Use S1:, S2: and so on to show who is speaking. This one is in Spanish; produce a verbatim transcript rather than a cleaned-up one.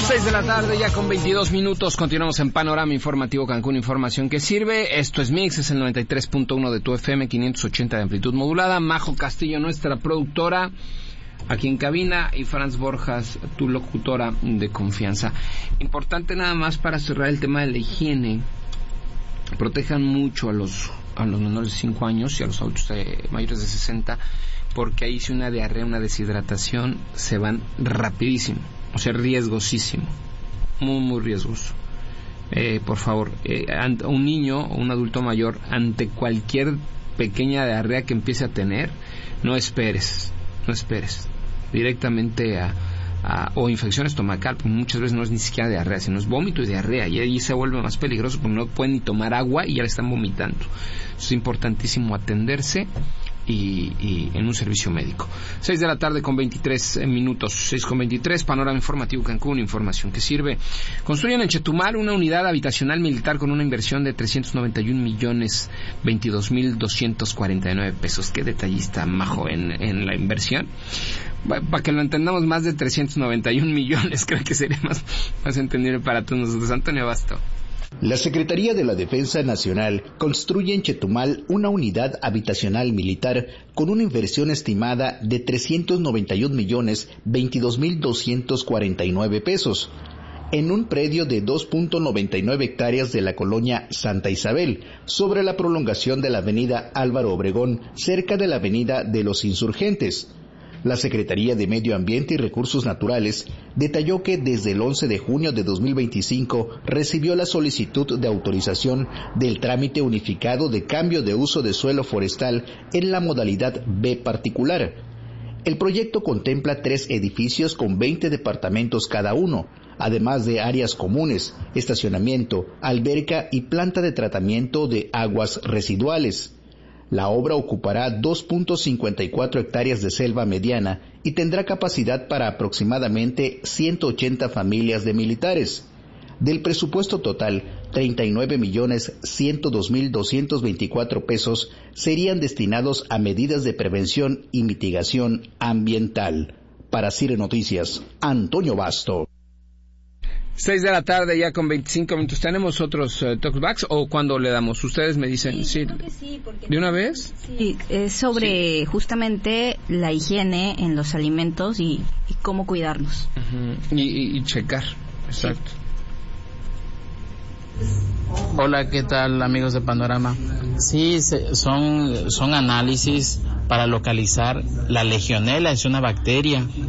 S1: seis de la tarde, ya con veintidós minutos, continuamos en Panorama Informativo Cancún, información que sirve. Esto es Mix, es el noventa y tres punto uno de tu F M, quinientos ochenta de amplitud modulada. Majo Castillo, nuestra productora, aquí en cabina, y Franz Borjas, tu locutora de confianza. Importante nada más para cerrar el tema de la higiene. Protejan mucho a los a los menores de cinco años y a los adultos de, mayores de sesenta, porque ahí si una diarrea, una deshidratación, se van rapidísimo. O sea, riesgosísimo, muy, muy riesgoso. Eh, por favor, eh, un niño o un adulto mayor, ante cualquier pequeña diarrea que empiece a tener, no esperes, no esperes, directamente a, a o infección estomacal, porque muchas veces no es ni siquiera diarrea, sino es vómito y diarrea, y ahí se vuelve más peligroso porque no pueden ni tomar agua y ya le están vomitando. Es importantísimo atenderse. Y, y en un servicio médico. seis de la tarde con veintitrés minutos, seis con veintitrés, Panorama Informativo Cancún, información que sirve. Construyen en Chetumal una unidad habitacional militar con una inversión de trescientos noventa y un millones veintidós mil doscientos cuarenta y nueve pesos. Qué detallista, Majo, en, en la inversión. Para que lo entendamos, más de trescientos noventa y un millones, creo que sería más, más entendible para todos nosotros. Antonio Basto.
S2: La Secretaría de la Defensa Nacional construye en Chetumal una unidad habitacional militar con una inversión estimada de trescientos noventa y un millones veintidós mil doscientos cuarenta y nueve pesos, en un predio de dos punto noventa y nueve hectáreas de la colonia Santa Isabel, sobre la prolongación de la avenida Álvaro Obregón, cerca de la avenida de los Insurgentes. La Secretaría de Medio Ambiente y Recursos Naturales detalló que desde el once de junio de dos mil veinticinco recibió la solicitud de autorización del trámite unificado de cambio de uso de suelo forestal en la modalidad B particular. El proyecto contempla tres edificios con veinte departamentos cada uno, además de áreas comunes, estacionamiento, alberca y planta de tratamiento de aguas residuales. La obra ocupará dos punto cincuenta y cuatro hectáreas de selva mediana y tendrá capacidad para aproximadamente ciento ochenta familias de militares. Del presupuesto total, treinta y nueve millones ciento dos mil doscientos veinticuatro pesos serían destinados a medidas de prevención y mitigación ambiental. Para Cire Noticias, Antonio Basto.
S1: seis de la tarde, ya con veinticinco minutos. ¿Tenemos otros uh, talkbacks o cuándo le damos? Ustedes me dicen.
S3: Sí,
S1: sí.
S3: sí porque
S1: ¿De una vez?
S3: Sí, es sobre sí. justamente la higiene en los alimentos y, y cómo cuidarnos.
S1: Uh-huh. Y, y, y checar, exacto.
S4: Sí. Hola, ¿qué tal, amigos de Panorama? Sí, se, son, son análisis para localizar la legionela, es una bacteria